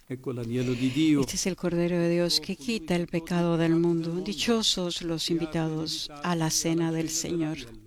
Este es el Cordero de Dios que quita el pecado del mundo. Dichosos los invitados a la cena del Señor.